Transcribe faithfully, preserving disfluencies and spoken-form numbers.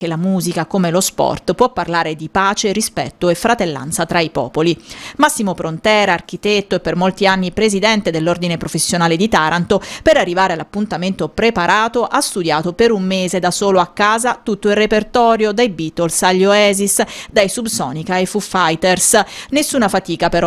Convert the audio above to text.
che la musica, come lo sport, può parlare di pace, rispetto e fratellanza tra i popoli. Massimo Prontera, architetto e per molti anni presidente dell'Ordine Professionale di Taranto, per arrivare all'appuntamento preparato ha studiato per un mese da solo a casa tutto il repertorio, dai Beatles agli Oasis, dai Subsonica ai Foo Fighters. Nessuna fatica però